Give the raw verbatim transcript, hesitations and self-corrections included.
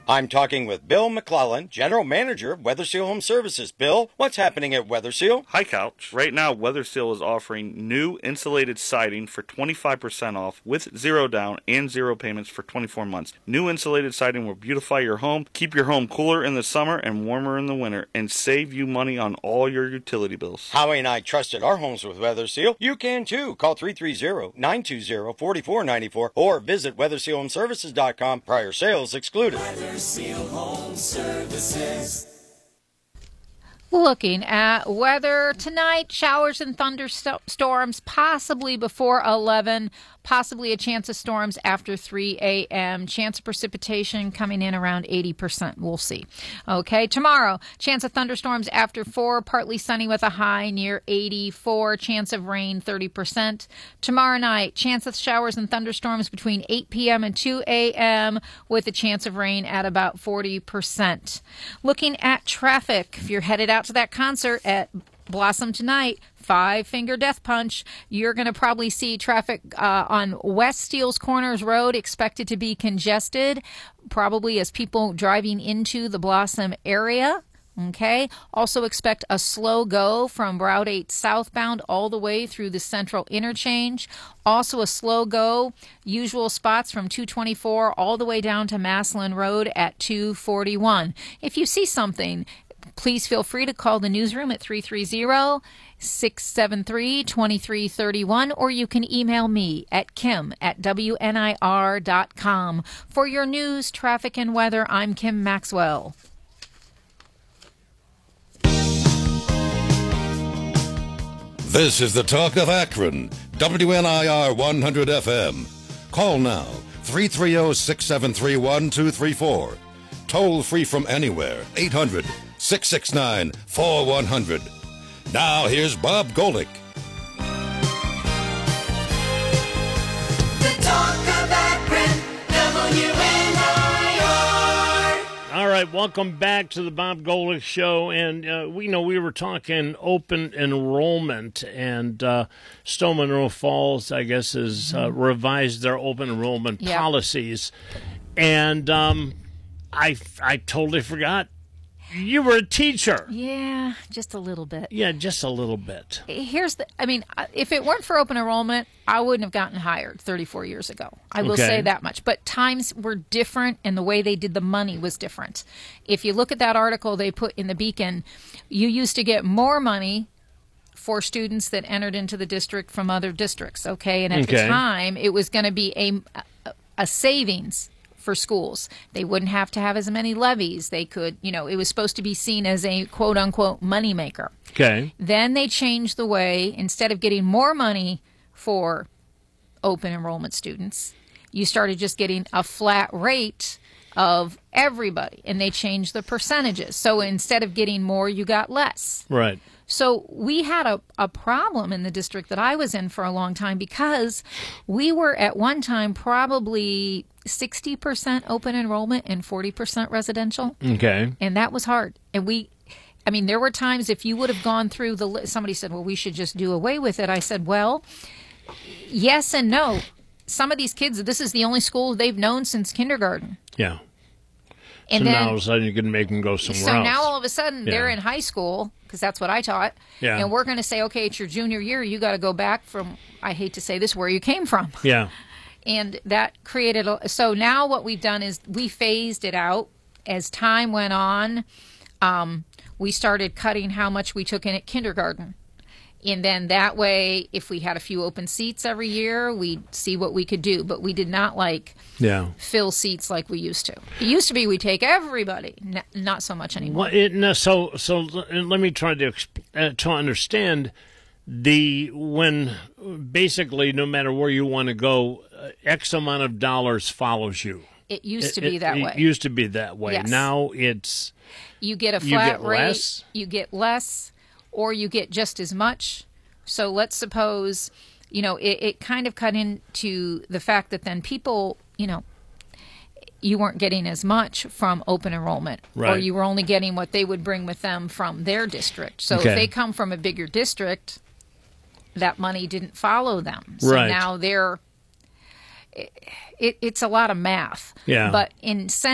I'm talking with Bill McClellan, General Manager of WeatherSeal Home Services. Bill, what's happening at WeatherSeal? Hi, Couch. Right now, WeatherSeal is offering new insulated siding for twenty-five percent off with zero down and zero payments for twenty-four months. New insulated siding will beautify your home, keep your home cooler in the summer and warmer in the winter, and save you money on all your utility bills. Howie and I trusted our homes with WeatherSeal. You can too. Call three three zero, nine two zero, four four nine four or visit weather seal home services dot com. Prior sales excluded. WeatherSeal Home Services. Looking at weather tonight, showers and thunderstorms possibly before eleven, possibly a chance of storms after three a.m. Chance of precipitation coming in around eighty percent. We'll see. Okay, tomorrow, chance of thunderstorms after four, partly sunny with a high near eighty-four. Chance of rain thirty percent. Tomorrow night, chance of showers and thunderstorms between eight p.m. and two a.m. with a chance of rain at about forty percent. Looking at traffic, if you're headed out to that concert at Blossom tonight, Five Finger Death Punch, you're going to probably see traffic uh, on West Steeles Corners Road expected to be congested, probably as people driving into the Blossom area. Okay. Also expect a slow go from Route eight southbound all the way through the Central Interchange. Also a slow go, usual spots from two twenty-four all the way down to Maslin Road at two forty-one. If you see something, please feel free to call the newsroom at three three zero, six seven three, two three three one, or you can email me at kim at w n i r dot com. For your news, traffic, and weather, I'm Kim Maxwell. This is the Talk of Akron, W N I R one hundred F M. Call now, three three zero, six seven three, one two three four. Toll free from anywhere, eight hundred, six six nine, four one zero zero. Now here's Bob Golick. The Talk of Akron, W N I R. All right, welcome back to the Bob Golick Show. And uh, we know we were talking open enrollment, and uh, Stowe Monroe Falls, I guess, has uh, revised their open enrollment Yeah. policies. And um, I, I totally forgot. You were a teacher. Yeah, just a little bit. Yeah, just a little bit. Here's the, I mean, if it weren't for open enrollment, I wouldn't have gotten hired thirty-four years ago. I will Okay. say that much. But times were different, and the way they did the money was different. If you look at that article they put in the Beacon, you used to get more money for students that entered into the district from other districts, okay? And at the Okay. time, it was going to be a, a, a savings for schools. They wouldn't have to have as many levies. They could, you know, it was supposed to be seen as a quote-unquote moneymaker. Okay. Then they changed the way, instead of getting more money for open enrollment students, you started just getting a flat rate of everybody, and they changed the percentages. So instead of getting more, you got less. Right. So we had a, a problem in the district that I was in for a long time, because we were at one time probably sixty percent open enrollment and forty percent residential. Okay. And that was hard. And we, I mean, there were times if you would have gone through the, li- somebody said, well, we should just do away with it. I said, well, yes and no. Some of these kids, this is the only school they've known since kindergarten. Yeah. And so then, now all of a sudden you can make them go somewhere so else. now all of a sudden they're Yeah. in high school, because that's what I taught. Yeah. And we're going to say, okay, it's your junior year. You got to go back from, I hate to say this, where you came from. Yeah. And that created, a, so now what we've done is we phased it out. As time went on, um, we started cutting how much we took in at kindergarten. And then that way, if we had a few open seats every year, we'd see what we could do. But we did not, like, Yeah. fill seats like we used to. It used to be we take everybody. N- not so much anymore. Well, it, no, so so l- let me try to exp- uh, to understand the when basically no matter where you want to go, uh, X amount of dollars follows you. It used to It- be it- that it way. used to be that way. Yes. Now it's You get a You flat get rate, less? you get less, or you get just as much. So let's suppose, you know, it, it kind of cut into the fact that then people, you know, you weren't getting as much from open enrollment, or Right. you were only getting what they would bring with them from their district. So Okay. if they come from a bigger district, that money didn't follow them. So Right. now they're, it, it, it's a lot of math. Yeah. But in